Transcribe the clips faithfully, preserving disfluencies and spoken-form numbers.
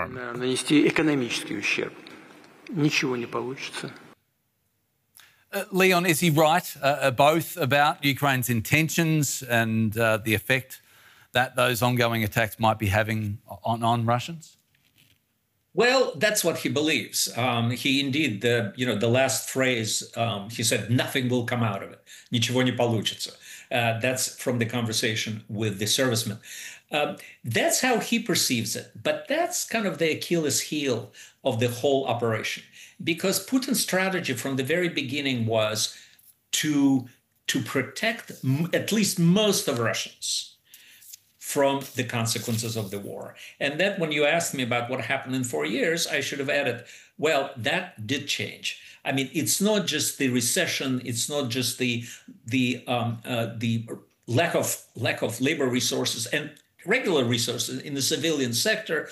harm. Нанести экономический ущерб. Ничего не получится. Uh, Leon, is he right, uh, both about Ukraine's intentions and uh, the effect that those ongoing attacks might be having on, on Russians? Well, that's what he believes. Um, he indeed, the you know, the last phrase, um, he said, nothing will come out of it. Ничего не получится. Uh, that's from the conversation with the serviceman. Um, that's how he perceives it. But that's kind of the Achilles heel of the whole operation. Because Putin's strategy from the very beginning was to, to protect m- at least most of Russians from the consequences of the war. And then when you asked me about what happened in four years, I should have added, well, that did change. I mean, it's not just the recession, it's not just the the um, uh, the lack of lack of labor resources and regular resources in the civilian sector.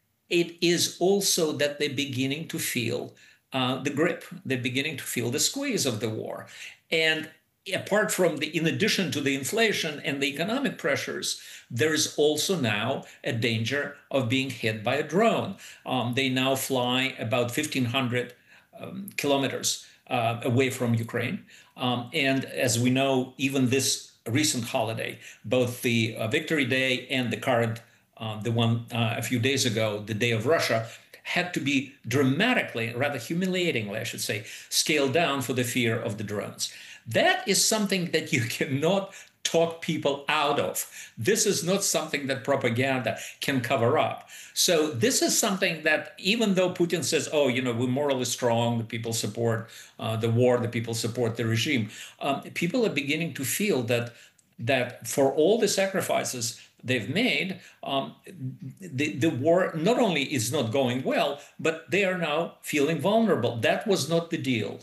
It is also that they're beginning to feel uh, the grip. They're beginning to feel the squeeze of the war. And apart from the, in addition to the inflation and the economic pressures, there is also now a danger of being hit by a drone. Um, they now fly about fifteen hundred um, kilometers uh, away from Ukraine. Um, and as we know, even this recent holiday, both the uh, Victory Day and the current, uh, the one uh, a few days ago, the Day of Russia, had to be dramatically, rather humiliatingly, I should say, scaled down for the fear of the drones. That is something that you cannot talk people out of. This is not something that propaganda can cover up. So this is something that even though Putin says, oh, you know, we're morally strong, the people support uh, the war, the people support the regime, um, people are beginning to feel that that for all the sacrifices they've made, um, the, the war not only is not going well, but they are now feeling vulnerable. That was not the deal.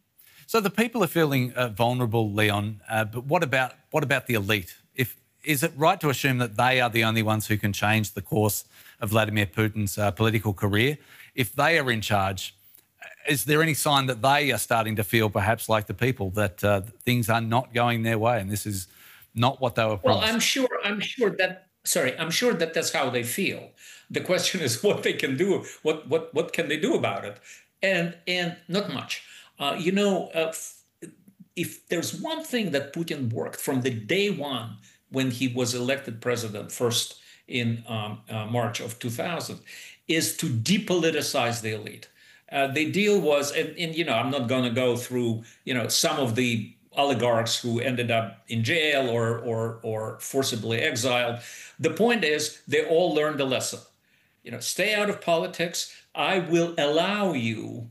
So the people are feeling uh, vulnerable, Leon, uh, but what about what about the elite? If is it right to assume that they are the only ones who can change the course of Vladimir Putin's uh, political career? If they are in charge, is there any sign that they are starting to feel perhaps like the people, that uh, things are not going their way and this is not what they were promised? Well, I'm sure, I'm sure that, sorry, I'm sure that that's how they feel. The question is what they can do, what what what can they do about it? And, and not much. Uh, you know, uh, if there's one thing that Putin worked from the day one when he was elected president first in um, uh, March of two thousand, is to depoliticize the elite. Uh, the deal was, and, and you know, I'm not going to go through, you know, some of the oligarchs who ended up in jail or, or, or forcibly exiled. The point is they all learned a lesson. You know, stay out of politics. I will allow you,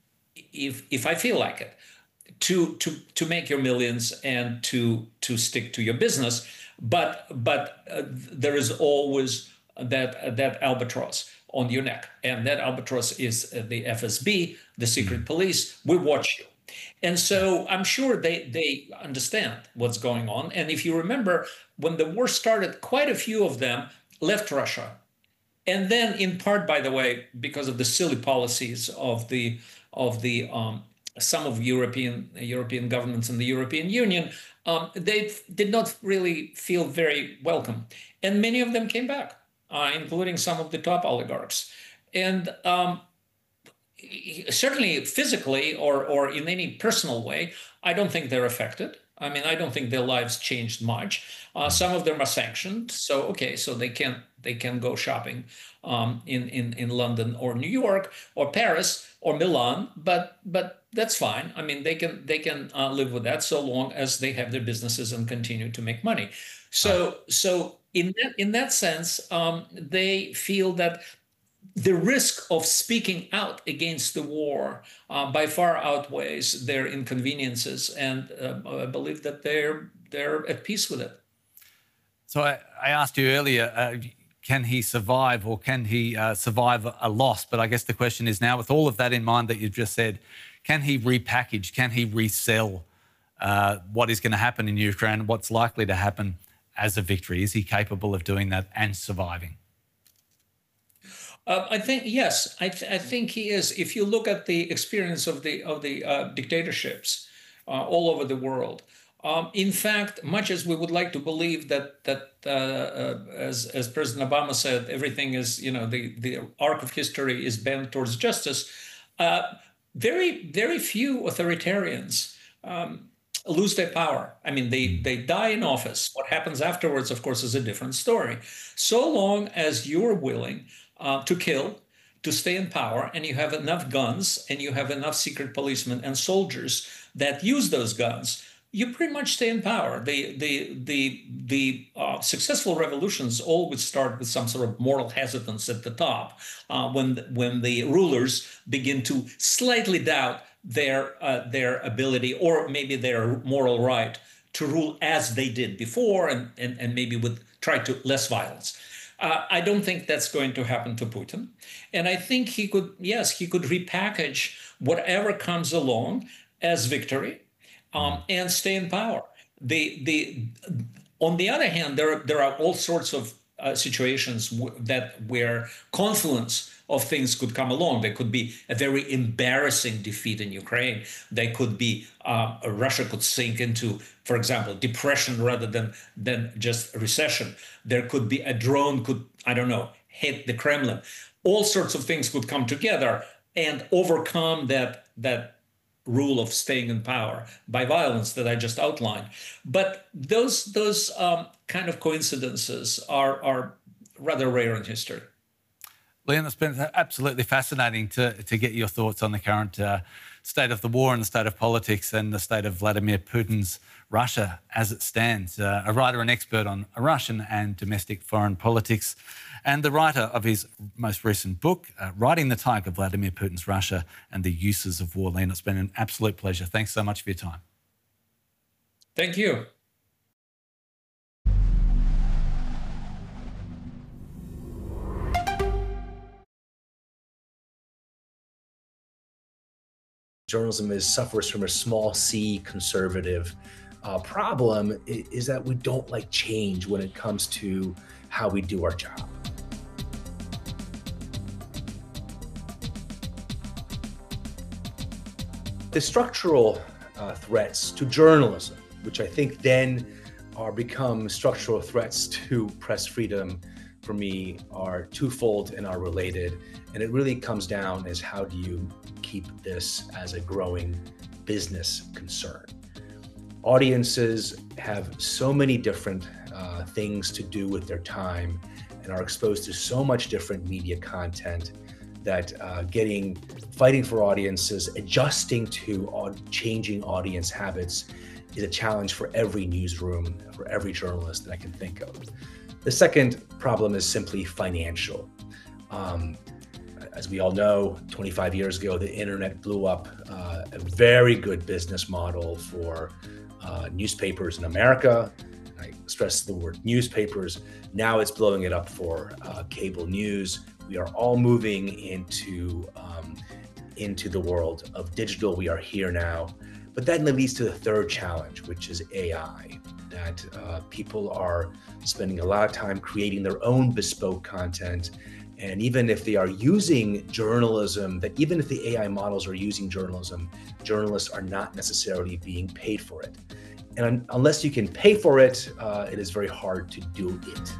if if I feel like it, to to to make your millions and to to stick to your business. But but uh, there is always that uh, that albatross on your neck, and that albatross is uh, the F S B, the secret police. We watch you. And so I'm sure they, they understand what's going on. And if you remember, when the war started, quite a few of them left Russia. And then in part, by the way, because of the silly policies of the of the um, some of European European governments in the European Union, um, they did not really feel very welcome. And many of them came back, uh, including some of the top oligarchs. And um, certainly physically or, or in any personal way, I don't think they're affected. I mean, I don't think their lives changed much. Uh, some of them are sanctioned, so okay, so they can they can go shopping um, in, in in London or New York or Paris or Milan, but but that's fine. I mean, they can they can uh, live with that so long as they have their businesses and continue to make money. So so in that in that sense, um, they feel that the risk of speaking out against the war uh, by far outweighs their inconveniences, and uh, I believe that they're they're at peace with it. So I, I asked you earlier, uh, can he survive, or can he uh, survive a loss? But I guess the question is now, with all of that in mind that you've just said, can he repackage, can he resell uh, what is going to happen in Ukraine, what's likely to happen as a victory? Is he capable of doing that and surviving? Uh, I think yes. I, th- I think he is. If you look at the experience of the of the uh, dictatorships uh, all over the world, Um, in fact, much as we would like to believe that that uh, uh, as as President Obama said, everything is, you know, the the arc of history is bent towards justice. Uh, very very few authoritarians um, lose their power. I mean, they they die in office. What happens afterwards, of course, is a different story. So long as you're willing uh, to kill, to stay in power, and you have enough guns, and you have enough secret policemen and soldiers that use those guns, you pretty much stay in power. The the the the uh, successful revolutions always start with some sort of moral hesitance at the top, uh, when when the rulers begin to slightly doubt their uh, their ability or maybe their moral right to rule as they did before, and and, and maybe with try to less violence. Uh, I don't think that's going to happen to Putin, and I think he could, yes, he could repackage whatever comes along as victory. Um, and stay in power. The the on the other hand, there are, there are all sorts of uh, situations w- that where confluence of things could come along. There could be a very embarrassing defeat in Ukraine. There could be uh, Russia could sink into, for example, depression rather than than just recession. There could be a drone could, I don't know, hit the Kremlin. All sorts of things could come together and overcome that that. rule of staying in power by violence that I just outlined. But those those um, kind of coincidences are are rather rare in history. Leon, it's been absolutely fascinating to, to get your thoughts on the current uh, state of the war and the state of politics and the state of Vladimir Putin's Russia as it stands. Uh, a writer and expert on Russian and domestic foreign politics, and the writer of his most recent book, uh, Riding the Tiger, Vladimir Putin's Russia and the Uses of War. Leon, it's been an absolute pleasure. Thanks so much for your time. Thank you. Journalism is suffers from a small c conservative uh, problem is, is that we don't like change when it comes to how we do our job. The structural uh, threats to journalism, which I think then are become structural threats to press freedom, for me, are twofold and are related. And it really comes down as how do you keep this as a growing business concern. Audiences have so many different uh, things to do with their time and are exposed to so much different media content that uh, getting, fighting for audiences, adjusting to uh, changing audience habits is a challenge for every newsroom, for every journalist that I can think of. The second problem is simply financial. Um, as we all know, twenty-five years ago, the internet blew up uh, a very good business model for uh, newspapers in America. I stress the word newspapers. Now it's blowing it up for uh, cable news. We are all moving into, um, into the world of digital. We are here now. But that leads to the third challenge, which is A I, that uh, people are spending a lot of time creating their own bespoke content. And even if they are using journalism, that even if the A I models are using journalism, journalists are not necessarily being paid for it. And un- unless you can pay for it, uh, it is very hard to do it.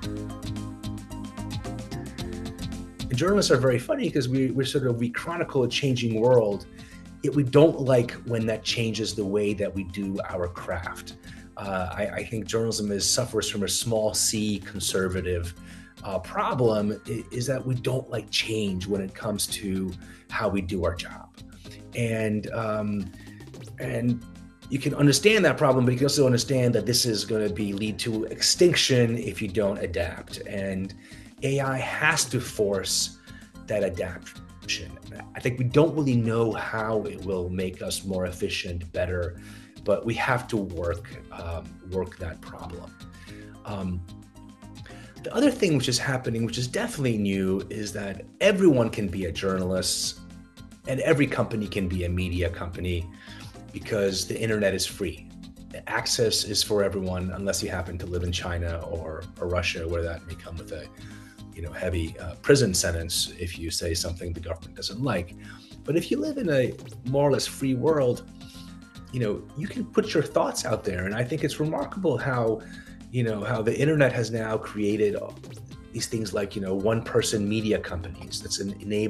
And journalists are very funny because we, we're sort of, we chronicle a changing world, yet we don't like when that changes the way that we do our craft. Uh, I, I think journalism is suffers from a small c conservative uh, problem is, is that we don't like change when it comes to how we do our job. And, um, and you can understand that problem, but you can also understand that this is going to be lead to extinction if you don't adapt. And A I has to force that adaptation. I think we don't really know how it will make us more efficient, better, but we have to work um, work that problem. Um, the other thing which is happening, which is definitely new, is that everyone can be a journalist and every company can be a media company because the internet is free. The access is for everyone, unless you happen to live in China or, or Russia, where that may come with a you know, heavy uh, prison sentence if you say something the government doesn't like. But if you live in a more or less free world, you know, you can put your thoughts out there. And I think it's remarkable how, you know, how the internet has now created these things like, you know, one person media companies that's enabling